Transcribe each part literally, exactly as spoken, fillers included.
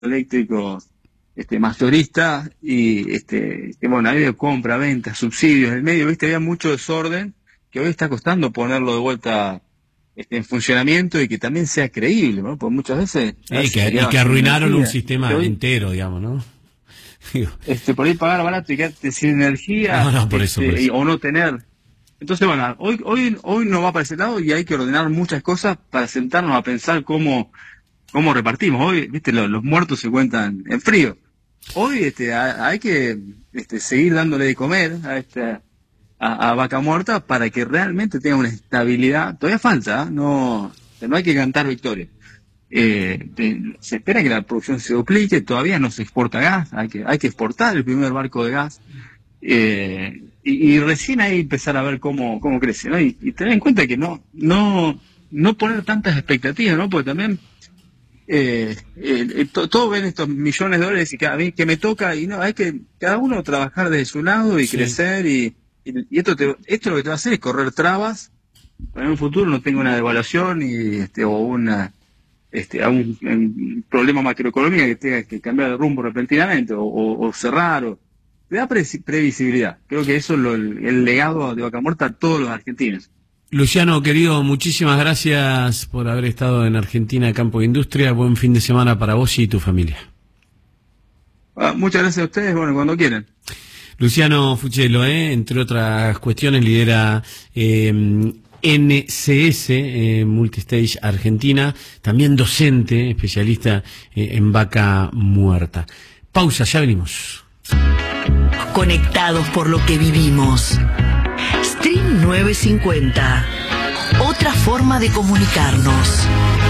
eléctrico este mayorista y este que bueno, había compra, venta, subsidios, en el medio, viste, había mucho desorden que hoy está costando ponerlo de vuelta este, en funcionamiento y que también sea creíble, ¿no? Porque muchas veces y que, y que arruinaron un sistema hoy, entero, digamos, ¿no? este por ahí pagar barato y quedarte sin energía, no, no, por este, eso, por eso. o no tener. Entonces, bueno, hoy hoy hoy no va para ese lado y hay que ordenar muchas cosas para sentarnos a pensar cómo cómo repartimos. Hoy, viste, los, los muertos se cuentan en frío. Hoy este a, hay que este, seguir dándole de comer a esta a, a vaca muerta para que realmente tenga una estabilidad. Todavía falta, ¿eh? no no hay que cantar victoria. Eh, de, se espera que la producción se duplique, todavía no se exporta gas, hay que hay que exportar el primer barco de gas. Eh, y, y recién ahí empezar a ver cómo cómo crece, ¿no? Y, y tener en cuenta que no no no poner tantas expectativas, ¿no? Porque también eh, eh, to, todos ven estos millones de dólares y que a mí que me toca y no, hay que cada uno trabajar desde su lado y sí. crecer y, y, y esto te, esto lo que te va a hacer es correr trabas para en un futuro no tenga una devaluación y este o una este a un, un problema macroeconómico que tenga que cambiar de rumbo repentinamente o, o, o cerrar o te da pre previsibilidad. Creo que eso es lo, el, el legado de Vaca Muerta a todos los argentinos. Luciano, querido, muchísimas gracias por haber estado en Argentina Campo de Industria. Buen fin de semana para vos y tu familia. Ah, muchas gracias a ustedes, bueno, cuando quieran. Luciano Fuchello, eh, entre otras cuestiones, lidera eh, N C S, eh, Multistage Argentina, también docente, especialista eh, en vaca muerta. Pausa, ya venimos. Conectados por lo que vivimos. Stream novecientos cincuenta. Otra forma de comunicarnos.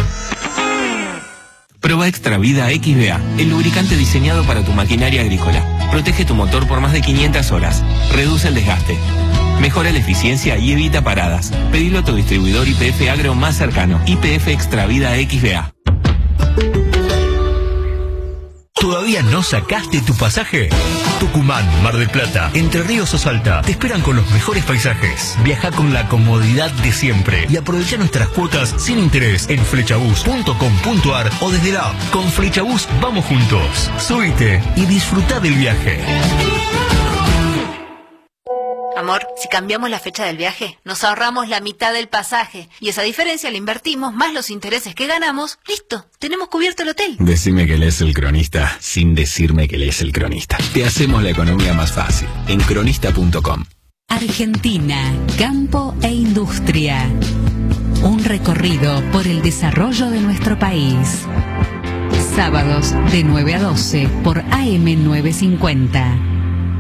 Prueba Extra Vida X V A, el lubricante diseñado para tu maquinaria agrícola. Protege tu motor por más de quinientas horas. Reduce el desgaste. Mejora la eficiencia y evita paradas. Pedilo a tu distribuidor Y P F Agro más cercano. Y P F Extra Vida X V A. ¿Todavía no sacaste tu pasaje? Tucumán, Mar del Plata, Entre Ríos o Salta te esperan con los mejores paisajes. Viaja con la comodidad de siempre y aprovecha nuestras cuotas sin interés en flechabus punto com punto ar o desde la app. Con Flechabus vamos juntos. Subite y disfruta del viaje. Amor, si cambiamos la fecha del viaje, nos ahorramos la mitad del pasaje. Y esa diferencia la invertimos, más los intereses que ganamos. ¡Listo! Tenemos cubierto el hotel. Decime que lees El Cronista, sin decirme que lees El Cronista. Te hacemos la economía más fácil. En cronista punto com. Argentina, Campo e Industria. Un recorrido por el desarrollo de nuestro país. Sábados de nueve a doce por A M novecientos cincuenta.